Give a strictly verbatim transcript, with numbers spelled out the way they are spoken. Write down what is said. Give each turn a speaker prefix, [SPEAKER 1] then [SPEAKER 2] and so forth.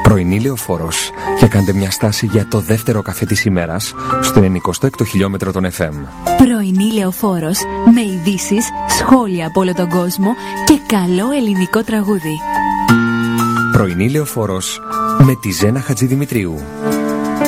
[SPEAKER 1] Πρωινή Λεωφόρος, και κάντε μια στάση για το δεύτερο καφέ της ημέρας στο ενενηκοστό έκτο χιλιόμετρο των εφ εμ.
[SPEAKER 2] Πρωινή Λεωφόρος, με ειδήσεις, σχόλια από όλο τον κόσμο και καλό ελληνικό τραγούδι.
[SPEAKER 1] Πρωινή Λεωφόρος με τη Ζένα Χατζηδημητρίου.